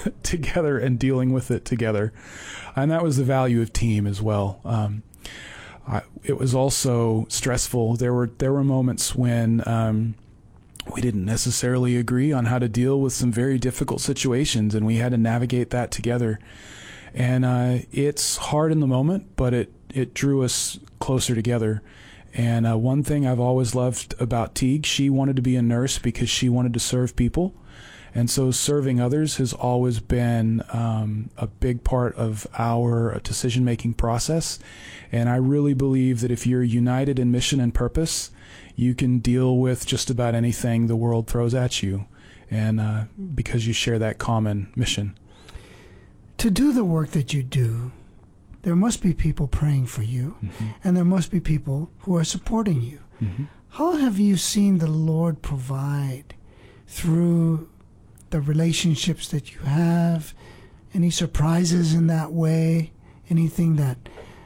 together and dealing with it together. And that was the value of team as well. It was also stressful. There were moments when we didn't necessarily agree on how to deal with some very difficult situations, and we had to navigate that together. And it's hard in the moment, but it drew us closer together. And one thing I've always loved about Teague, she wanted to be a nurse because she wanted to serve people. And so serving others has always been a big part of our decision-making process. And I really believe that if you're united in mission and purpose, you can deal with just about anything the world throws at you, and because you share that common mission. To do the work that you do, there must be people praying for you, and there must be people who are supporting you. How have you seen the Lord provide through the relationships that you have? Any surprises in that way? Anything that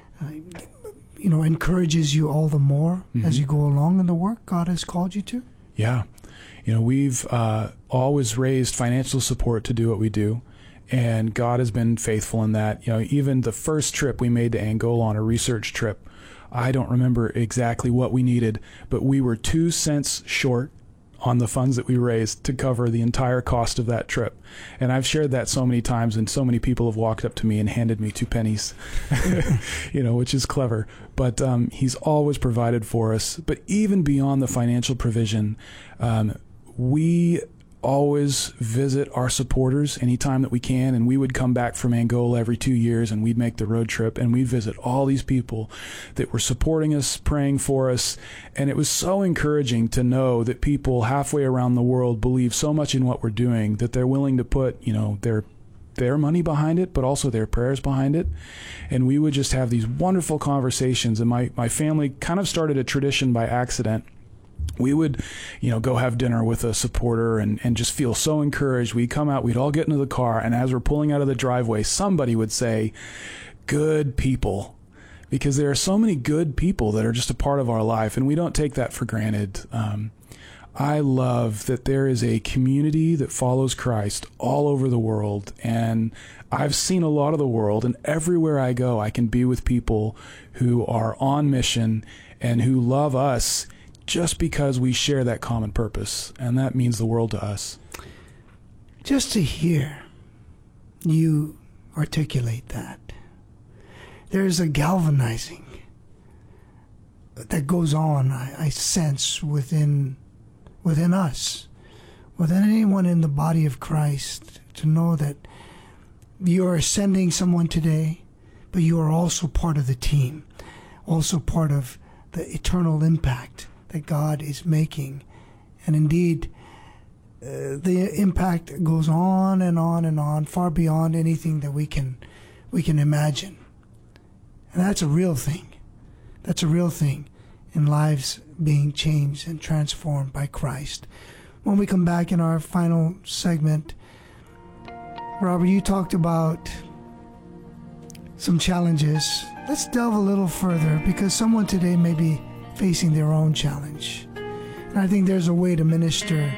encourages you all the more as you go along in the work God has called you to? Yeah. We've always raised financial support to do what we do. And God has been faithful in that. Even the first trip we made to Angola on a research trip, I don't remember exactly what we needed, but we were 2 cents short on the funds that we raised to cover the entire cost of that trip. And I've shared that so many times, and so many people have walked up to me and handed me 2 pennies, which is clever. But he's always provided for us. But even beyond the financial provision, we always visit our supporters anytime that we can, and we would come back from Angola every 2 years, and we'd make the road trip, and we'd visit all these people that were supporting us, praying for us. And it was so encouraging to know that people halfway around the world believe so much in what we're doing that they're willing to put their money behind it, but also their prayers behind it. And we would just have these wonderful conversations, and my family kind of started a tradition by accident. We would, go have dinner with a supporter and just feel so encouraged. We'd come out, we'd all get into the car, and as we're pulling out of the driveway, somebody would say, "Good people," because there are so many good people that are just a part of our life, and we don't take that for granted. I love that there is a community that follows Christ all over the world, and I've seen a lot of the world, and everywhere I go, I can be with people who are on mission and who love us just because we share that common purpose, and that means the world to us. Just to hear you articulate that, there's a galvanizing that goes on, I sense, within us, within anyone in the body of Christ, to know that you are sending someone today, but you are also part of the team, also part of the eternal impact that God is making. And indeed, the impact goes on and on and on, far beyond anything that we can imagine. And that's a real thing. That's a real thing in lives being changed and transformed by Christ. When we come back in our final segment, Robert, you talked about some challenges. Let's delve a little further, because someone today may be facing their own challenge. And I think there's a way to minister,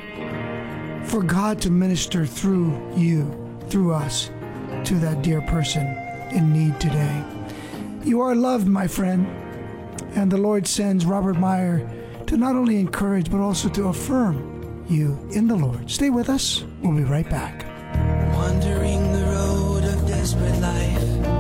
for God to minister through you, through us, to that dear person in need today. You are loved, my friend, and the Lord sends Robert Meyer to not only encourage, but also to affirm you in the Lord. Stay with us. We'll be right back. Wandering the road of desperate life,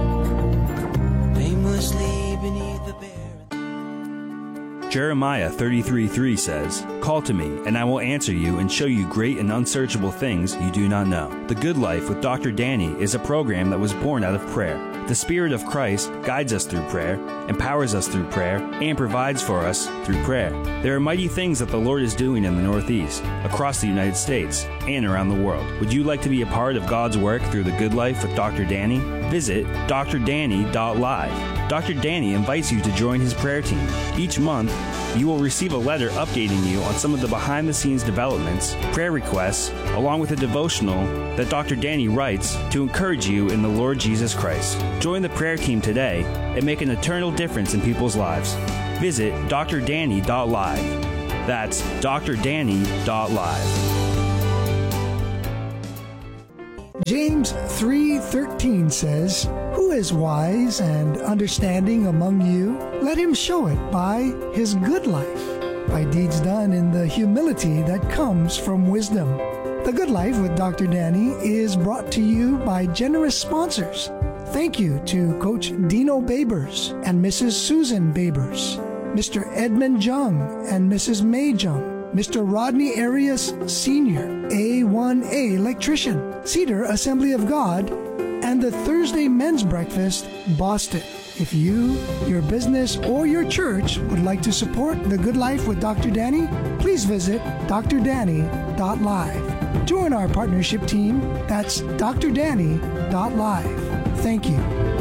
aimlessly beneath the bare. Jeremiah 33:3 says, "Call to me, and I will answer you and show you great and unsearchable things you do not know." The Good Life with Dr. Danny is a program that was born out of prayer. The Spirit of Christ guides us through prayer, empowers us through prayer, and provides for us through prayer. There are mighty things that the Lord is doing in the Northeast, across the United States, and around the world. Would you like to be a part of God's work through the Good Life with Dr. Danny? Visit drdanny.live. Dr. Danny invites you to join his prayer team. Each month, you will receive a letter updating you on some of the behind-the-scenes developments, prayer requests, along with a devotional that Dr. Danny writes to encourage you in the Lord Jesus Christ. Join the prayer team today and make an eternal difference in people's lives. Visit drdanny.live. That's drdanny.live. James 3:13 says, "Who is wise and understanding among you? Let him show it by his good life, by deeds done in the humility that comes from wisdom." The Good Life with Dr. Danny is brought to you by generous sponsors. Thank you to Coach Dino Babers and Mrs. Susan Babers, Mr. Edmund Jung and Mrs. May Jung, Mr. Rodney Arias Sr., A1A Electrician, Cedar Assembly of God, and the Thursday Men's Breakfast, Boston. If you, your business, or your church would like to support The Good Life with Dr. Danny, please visit drdanny.live. Join our partnership team. That's drdanny.live. Thank you.